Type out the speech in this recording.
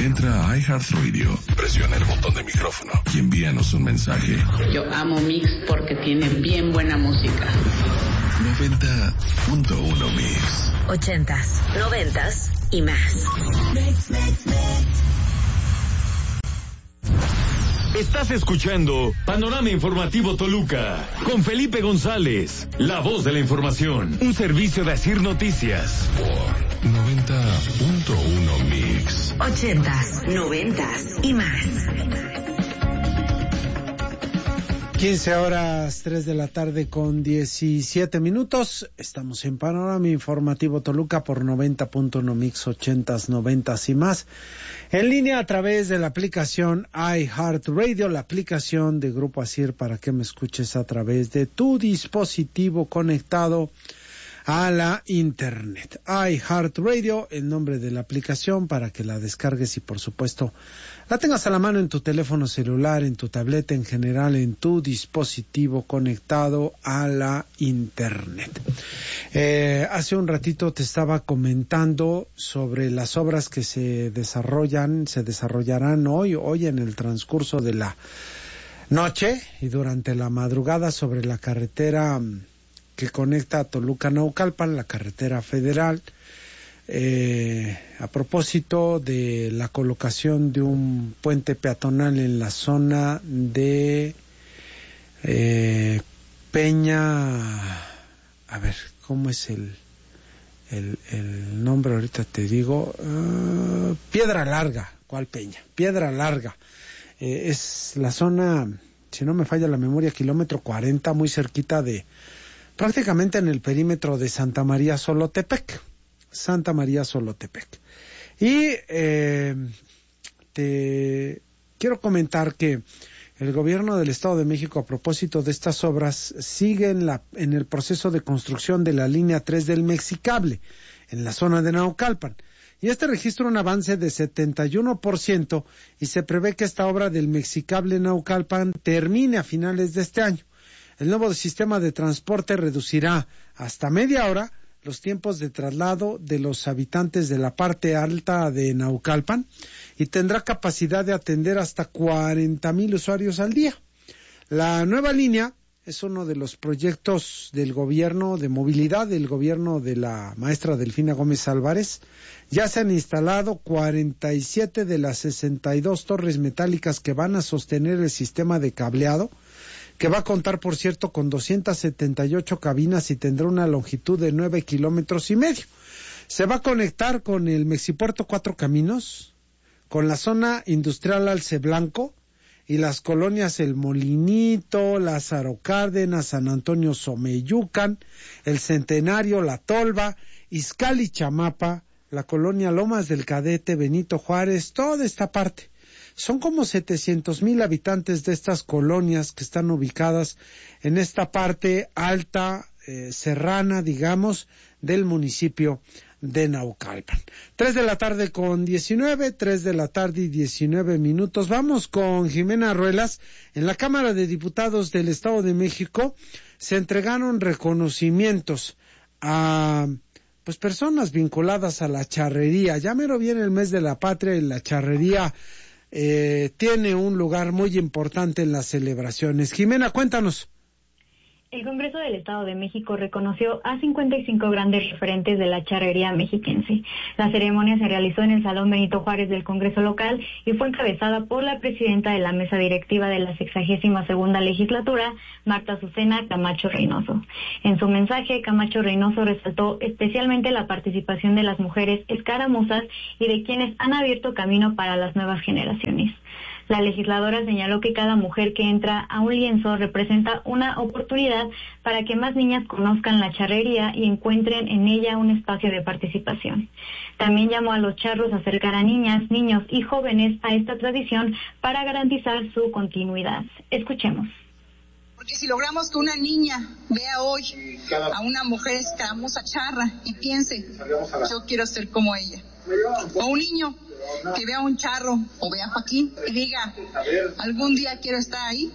Entra a iHeartRadio, presiona el botón de micrófono y envíanos un mensaje. Yo amo Mix porque tiene bien buena música. 90.1 Mix. 80s, 90s y más. Estás escuchando Panorama Informativo Toluca con Felipe González, la voz de la información, un servicio de Asir Noticias. Por 90.1 Mix. 80s, 90s y más. 15 horas, 3 de la tarde con 17 minutos. Estamos en Panorama Informativo Toluca por 90.1 Mix, 80s, 90s y más. En línea a través de la aplicación iHeartRadio, la aplicación de Grupo Asir para que me escuches a través de tu dispositivo conectado a la internet. iHeartRadio, el nombre de la aplicación para que la descargues y por supuesto la tengas a la mano en tu teléfono celular, en tu tableta, en general en tu dispositivo conectado a la internet. Hace un ratito te estaba comentando sobre las obras que se desarrollarán hoy en el transcurso de la noche y durante la madrugada sobre la carretera que conecta a Toluca-Naucalpan, la carretera federal, a propósito de la colocación de un puente peatonal en la zona de Peña, a ver, ¿cómo es el nombre? Ahorita te digo, Piedra Larga. ¿Cuál Peña? Piedra Larga. Es la zona, si no me falla la memoria, kilómetro 40, muy cerquita de, prácticamente en el perímetro de Santa María Solotepec. Y te quiero comentar que el gobierno del Estado de México, a propósito de estas obras, sigue en el proceso de construcción de la línea 3 del Mexicable, en la zona de Naucalpan. Y registra un avance de 71% y se prevé que esta obra del Mexicable Naucalpan termine a finales de este año. El nuevo sistema de transporte reducirá hasta media hora los tiempos de traslado de los habitantes de la parte alta de Naucalpan y tendrá capacidad de atender hasta 40,000 usuarios al día. La nueva línea es uno de los proyectos del gobierno de movilidad del gobierno de la maestra Delfina Gómez Álvarez. Ya se han instalado 47 de las 62 torres metálicas que van a sostener el sistema de cableado, que va a contar, por cierto, con 278 cabinas y tendrá una longitud de 9,5 kilómetros. Se va a conectar con el Mexipuerto Cuatro Caminos, con la zona industrial Alce Blanco y las colonias El Molinito, Lázaro Cárdenas, San Antonio Someyucan, El Centenario, La Tolva, Izcalli Chamapa, la colonia Lomas del Cadete, Benito Juárez, toda esta parte. Son como 700,000 habitantes de estas colonias que están ubicadas en esta parte alta, serrana, digamos, del municipio de Naucalpan. 3 de la tarde con 19, 3 de la tarde y 19 minutos. Vamos con Jimena Ruelas. En la Cámara de Diputados del Estado de México se entregaron reconocimientos a personas vinculadas a la charrería. Ya mero viene el mes de la patria y la charrería tiene un lugar muy importante en las celebraciones. Jimena, cuéntanos. El Congreso del Estado de México reconoció a 55 grandes referentes de la charrería mexiquense. La ceremonia se realizó en el Salón Benito Juárez del Congreso local y fue encabezada por la presidenta de la mesa directiva de la 62ª legislatura, Marta Azucena Camacho Reynoso. En su mensaje, Camacho Reynoso resaltó especialmente la participación de las mujeres escaramuzas y de quienes han abierto camino para las nuevas generaciones. La legisladora señaló que cada mujer que entra a un lienzo representa una oportunidad para que más niñas conozcan la charrería y encuentren en ella un espacio de participación. También llamó a los charros a acercar a niñas, niños y jóvenes a esta tradición para garantizar su continuidad. Escuchemos. Porque si logramos que una niña vea hoy a una mujer escaramuza charra y piense, yo quiero ser como ella, o un niño que vea un charro o vea a Joaquín y diga, algún día quiero estar ahí,